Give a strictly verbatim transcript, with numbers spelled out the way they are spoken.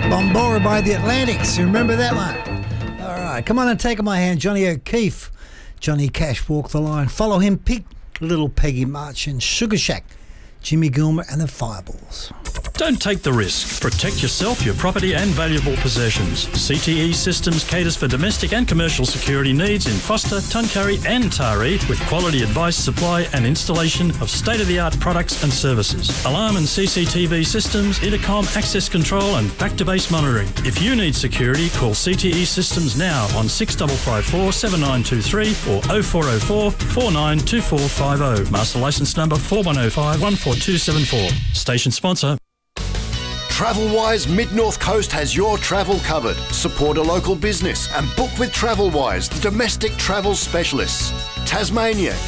Bombora by the Atlantics. You remember that one? All right, come on and take my hand. Johnny O'Keefe, Johnny Cash, Walk the Line. Follow him, Pig, Little Peggy March and Sugar Shack, Jimmy Gilmer and the Fireballs. Don't take the risk. Protect yourself, your property and valuable possessions. C T E Systems caters for domestic and commercial security needs in Foster, Tuncurry and Taree with quality advice, supply and installation of state-of-the-art products and services. Alarm and C C T V systems, intercom, access control and back-to-base monitoring. If you need security, call C T E Systems now on six five five four, seven nine two three or oh four oh four, four nine two four five oh. Master licence number four one oh five, one four two seven four. Station sponsor. TravelWise Mid-North Coast has your travel covered. Support a local business and book with TravelWise, the domestic travel specialists. Tasmania,